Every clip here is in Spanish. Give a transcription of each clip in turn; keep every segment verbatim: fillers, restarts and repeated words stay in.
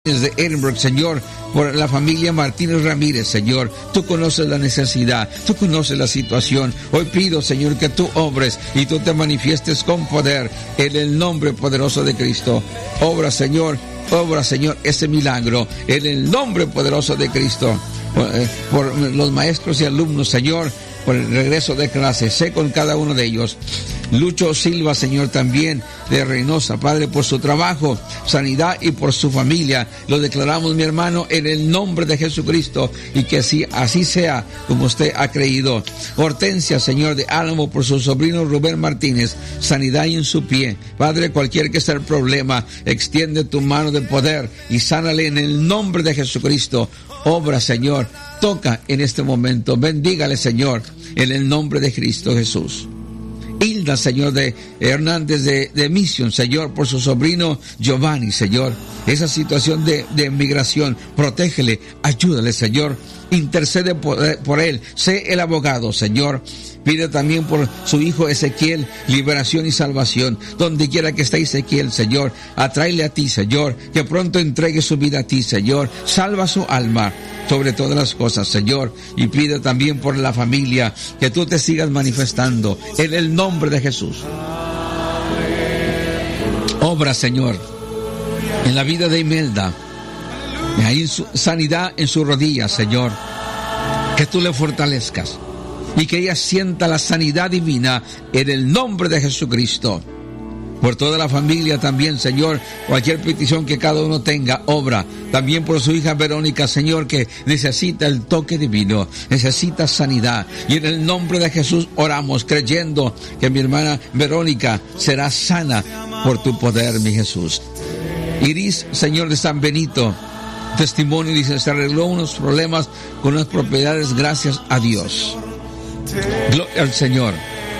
de Edinburgh, Señor, por la familia Martínez Ramírez, Señor. Tú conoces la necesidad, tú conoces la situación. Hoy pido, Señor, que tú obres y tú te manifiestes con poder en el nombre poderoso de Cristo. Obra, Señor, obra, Señor, ese milagro en el nombre poderoso de Cristo. Por, eh, por los maestros y alumnos, Señor, por el regreso de clases, sé con cada uno de ellos. Lucho Silva, Señor, también de Reynosa, Padre, por su trabajo, sanidad y por su familia. Lo declaramos, mi hermano, en el nombre de Jesucristo, y que así, así sea como usted ha creído. Hortensia, Señor, de Álamo, por su sobrino Rubén Martínez, sanidad y en su pie. Padre, cualquier que sea el problema, extiende tu mano de poder y sánale en el nombre de Jesucristo. Obra, Señor, toca en este momento, bendígale, Señor, en el nombre de Cristo Jesús. Hilda, Señor, de Hernández de, de Mission, Señor, por su sobrino Giovanni, Señor. Esa situación de, de migración, protégele, ayúdale, Señor. Intercede por, por él, sé el abogado, Señor. Pide también por su hijo Ezequiel, liberación y salvación. Donde quiera que esté Ezequiel, Señor, atráele a ti, Señor, que pronto entregue su vida a ti, Señor. Salva su alma sobre todas las cosas, Señor. Y pide también por la familia, que tú te sigas manifestando en el nombre de Jesús. Obra, Señor, en la vida de Imelda. Y ahí su sanidad en sus rodillas, Señor. Que tú le fortalezcas y que ella sienta la sanidad divina en el nombre de Jesucristo. Por toda la familia también, Señor, cualquier petición que cada uno tenga, obra. También por su hija Verónica, Señor, que necesita el toque divino, necesita sanidad. Y en el nombre de Jesús oramos, creyendo que mi hermana Verónica será sana por tu poder, mi Jesús. Iris, Señor, de San Benito, testimonio, dice, se arregló unos problemas con unas propiedades, gracias a Dios. Gloria al Señor.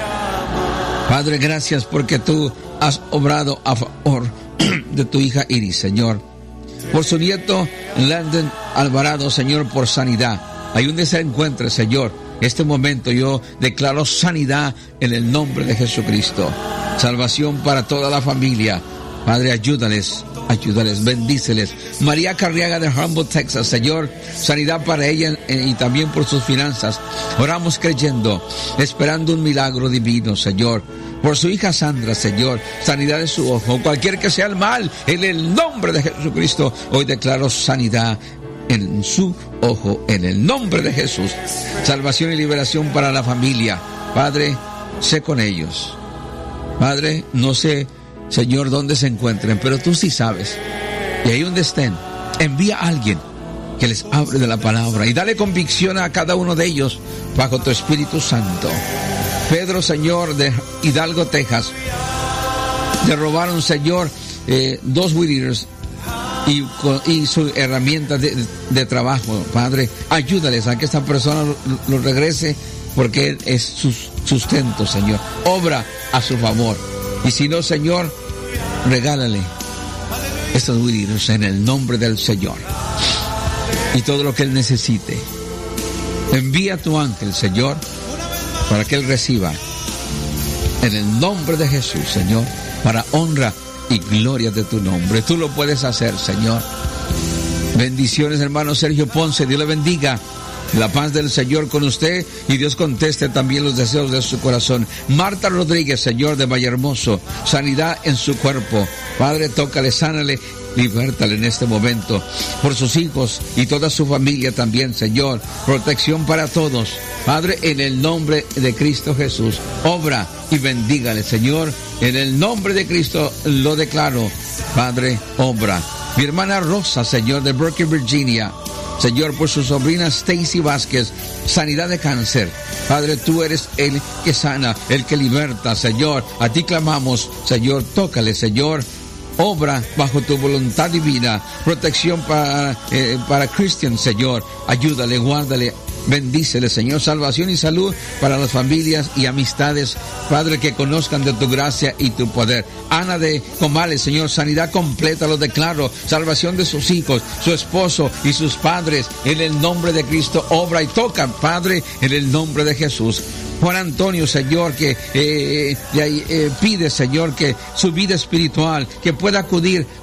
Padre, gracias porque tú has obrado a favor de tu hija Iris, Señor. Por su nieto Landon Alvarado, Señor, por sanidad. Ahí donde se encuentre, Señor, este momento yo declaro sanidad en el nombre de Jesucristo. Salvación para toda la familia. Padre, ayúdales, ayúdales, bendíceles. María Carriaga de Humboldt, Texas, Señor, sanidad para ella y también por sus finanzas. Oramos creyendo, esperando un milagro divino, Señor. Por su hija Sandra, Señor, sanidad en su ojo. Cualquier que sea el mal, en el nombre de Jesucristo, hoy declaro sanidad en su ojo, en el nombre de Jesús. Salvación y liberación para la familia. Padre, sé con ellos. Padre, no sé, Señor, dónde se encuentren, pero tú sí sabes. Y ahí donde estén, envía a alguien que les hable de la palabra y dale convicción a cada uno de ellos bajo tu Espíritu Santo. Pedro, Señor, de Hidalgo, Texas, le robaron, Señor, eh, dos weed eaters y, y su herramienta de, de trabajo. Padre, ayúdales a que esta persona lo, lo regrese, porque él es su sustento, Señor. Obra a su favor. Y si no, Señor, regálale estos weed eaters en el nombre del Señor. Y todo lo que él necesite. Envía a tu ángel, Señor, para que él reciba en el nombre de Jesús, Señor, para honra y gloria de tu nombre. Tú lo puedes hacer, Señor. Bendiciones, hermano Sergio Ponce. Dios le bendiga. La paz del Señor con usted, y Dios conteste también los deseos de su corazón. Marta Rodríguez, Señor, de Vallehermoso, sanidad en su cuerpo. Padre, tócale, sánale, libértale en este momento. Por sus hijos y toda su familia también, Señor. Protección para todos. Padre, en el nombre de Cristo Jesús, obra y bendígale, Señor. En el nombre de Cristo lo declaro. Padre, obra. Mi hermana Rosa, Señor, de Berkeley, Virginia. Señor, por su sobrina Stacy Vázquez, sanidad de cáncer. Padre, tú eres el que sana, el que liberta, Señor. A ti clamamos, Señor, tócale, Señor. Obra bajo tu voluntad divina. Protección para, eh, para Christian, Señor. Ayúdale, guárdale. Bendícele, Señor, salvación y salud para las familias y amistades, Padre, que conozcan de tu gracia y tu poder. Ana de Comales, Señor, sanidad completa, lo declaro, salvación de sus hijos, su esposo y sus padres, en el nombre de Cristo, obra y toca, Padre, en el nombre de Jesús. Juan Antonio, Señor, que eh, eh, eh, pide, Señor, que su vida espiritual, que pueda acudir a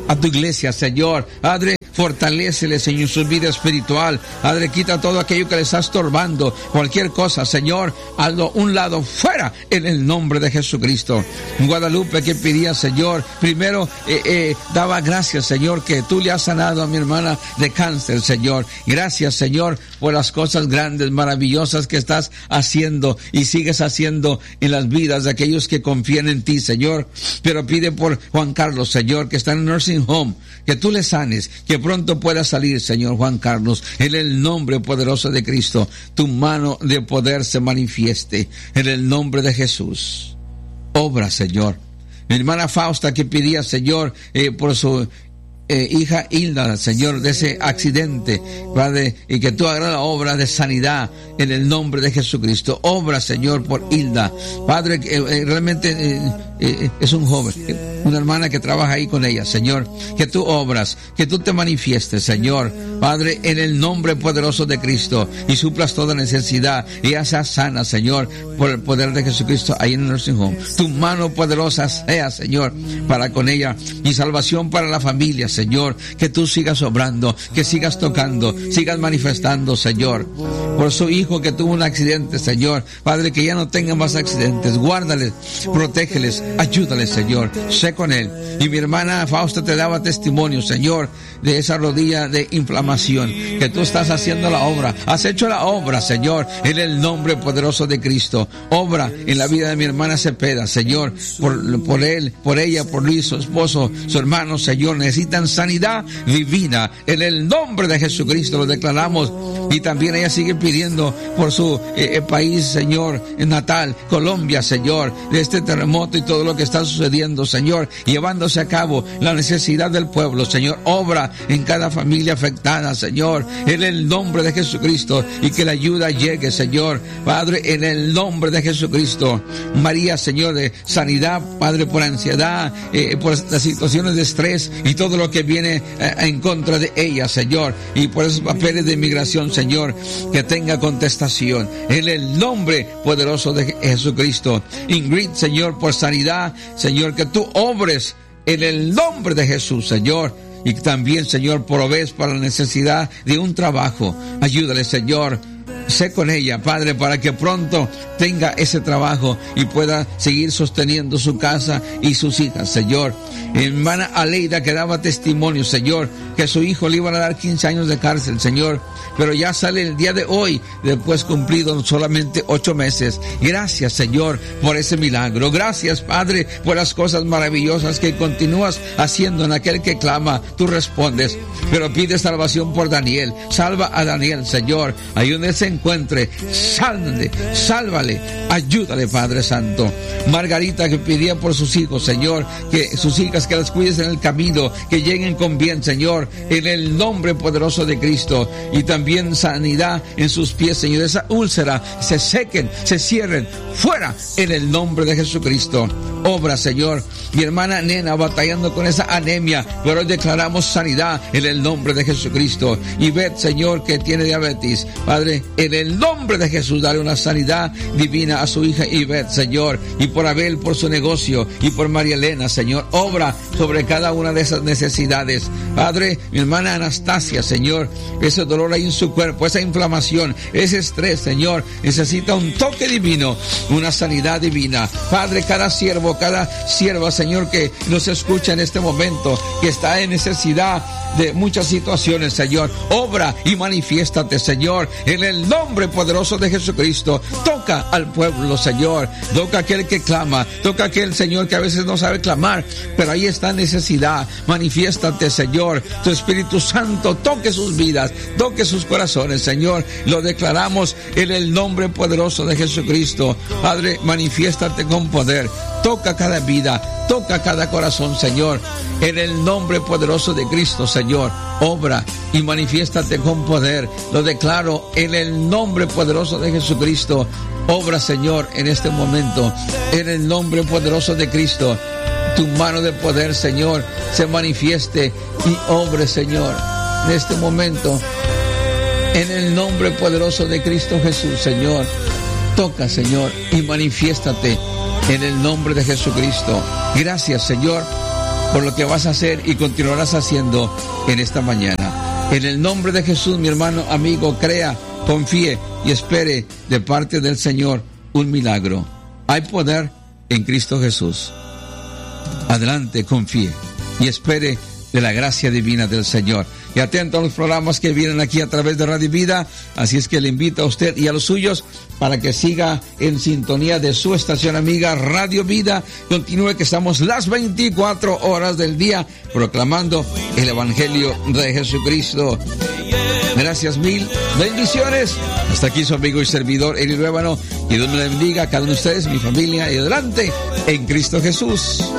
a tu iglesia, Señor. Padre, fortalécele, Señor, su vida espiritual. Padre, quita todo aquello que le está estorbando, cualquier cosa, Señor, hazlo un lado fuera en el nombre de Jesucristo. Guadalupe, que pedía, Señor, primero eh, eh, daba gracias, Señor, que tú le has sanado a mi hermana de cáncer, Señor. Gracias, Señor, por las cosas grandes, maravillosas que estás haciendo y sigues haciendo en las vidas de aquellos que confían en ti, Señor. Pero pide por Juan Carlos, Señor, que está en el nursing home, que tú le sanes, que pronto pueda salir, Señor Juan Carlos, en el nombre poderoso de Cristo. Tu mano de poder se manifieste en el nombre de Jesús. Obra, Señor. Mi hermana Fausta, que pedía, Señor, eh, por su Eh, hija Hilda, Señor, de ese accidente, Padre, y que tú hagas la obra de sanidad en el nombre de Jesucristo. Obra, Señor, por Hilda, Padre, eh, eh, realmente eh, eh, es un joven, eh, una hermana que trabaja ahí con ella, Señor, que tú obras, que tú te manifiestes, Señor, Padre, en el nombre poderoso de Cristo, y suplas toda necesidad, y ella sea sana, Señor, por el poder de Jesucristo ahí en el nursing home. Tu mano poderosa sea, Señor, para con ella, y salvación para la familia, Señor, que tú sigas obrando, que sigas tocando, sigas manifestando, Señor, por su hijo que tuvo un accidente, Señor, Padre, que ya no tenga más accidentes, guárdales, protégeles, ayúdales, Señor, sé con él. Y mi hermana Fausta te daba testimonio, Señor, de esa rodilla de inflamación, que tú estás haciendo la obra, has hecho la obra, Señor, en el nombre poderoso de Cristo. Obra en la vida de mi hermana Cepeda, Señor, por, por él, por ella, por Luis, su esposo, su hermano, Señor, necesitan sanidad divina en el nombre de Jesucristo, lo declaramos. Y también ella sigue pidiendo por su eh, país, Señor, natal, Colombia, Señor, de este terremoto y todo lo que está sucediendo, Señor, llevándose a cabo la necesidad del pueblo, Señor. Obra en cada familia afectada, Señor, en el nombre de Jesucristo, y que la ayuda llegue, Señor, Padre, en el nombre de Jesucristo. María, Señor, de sanidad, Padre, por ansiedad, eh, por las situaciones de estrés y todo lo que viene eh, en contra de ella, Señor, y por esos papeles de inmigración, Señor, que tenga contestación en el nombre poderoso de Jesucristo. Ingrid, Señor, por sanidad, Señor, que tú obres en el nombre de Jesús, Señor. Y también, Señor, provees para la necesidad de un trabajo. Ayúdale, Señor. Sé con ella, Padre, para que pronto tenga ese trabajo y pueda seguir sosteniendo su casa y sus hijas, Señor. Hermana Aleida, que daba testimonio, Señor, que su hijo le iban a dar quince años de cárcel, Señor, pero ya sale el día de hoy, después cumplido solamente ocho meses. Gracias, Señor, por ese milagro. Gracias, Padre, por las cosas maravillosas que continúas haciendo en aquel que clama. Tú respondes, pero pide salvación por Daniel. Salva a Daniel, Señor, ahí donde se encuentre, sálvale, sálvale, ayúdale, Padre Santo. Margarita, que pedía por sus hijos, Señor, que sus hijas, que las cuides en el camino, que lleguen con bien, Señor, en el nombre poderoso de Cristo. Y también sanidad en sus pies, Señor, esa úlcera se sequen, se cierren, fuera en el nombre de Jesucristo. Obra, Señor. Mi hermana Nena batallando con esa anemia, pero hoy declaramos sanidad en el nombre de Jesucristo. Y ved, Señor, que tiene diabetes, Padre, en el nombre de Jesús, dale una sanidad divina a su hija Ivette, Señor, y por Abel, por su negocio, y por María Elena, Señor. Obra sobre cada una de esas necesidades, Padre. Mi hermana Anastasia, Señor, ese dolor ahí en su cuerpo, esa inflamación, ese estrés, Señor, necesita un toque divino, una sanidad divina, Padre. Cada siervo, cada sierva, Señor, que nos escucha en este momento, que está en necesidad de muchas situaciones, Señor, obra y manifiéstate, Señor, en el nombre poderoso de Jesucristo. Toca al pueblo, Señor, toca a aquel que clama, toca a aquel, Señor, que a veces no sabe clamar, pero ahí está necesidad. Manifiéstate, Señor, tu Espíritu Santo toque sus vidas, toque sus corazones, Señor, lo declaramos en el nombre poderoso de Jesucristo. Padre, manifiéstate con poder, toca cada vida, toca cada corazón, Señor, en el nombre poderoso de Cristo, Señor. Obra y manifiéstate con poder, lo declaro en el nombre poderoso de Jesucristo. Obra, Señor, en este momento, en el nombre poderoso de Cristo. Tu mano de poder, Señor, se manifieste y obre, Señor, en este momento, en el nombre poderoso de Cristo Jesús, Señor. Toca, Señor, y manifiéstate en el nombre de Jesucristo. Gracias, Señor, por lo que vas a hacer y continuarás haciendo en esta mañana. En el nombre de Jesús, mi hermano, amigo, crea, confíe y espere de parte del Señor un milagro. Hay poder en Cristo Jesús. Adelante, confíe y espere de la gracia divina del Señor. Y atento a los programas que vienen aquí a través de Radio Vida. Así es que le invito a usted y a los suyos para que siga en sintonía de su estación amiga Radio Vida. Continúe que estamos las veinticuatro horas del día proclamando el Evangelio de Jesucristo. Gracias mil, bendiciones. Hasta aquí su amigo y servidor Eli Ruébano. Y Dios me bendiga a cada uno de ustedes, mi familia, y adelante en Cristo Jesús.